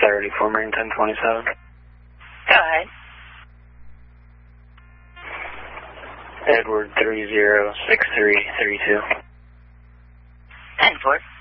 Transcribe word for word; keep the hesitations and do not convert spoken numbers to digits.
thirty for Marine ten twenty-seven. Go ahead. Edward three zero six three three two. ten four.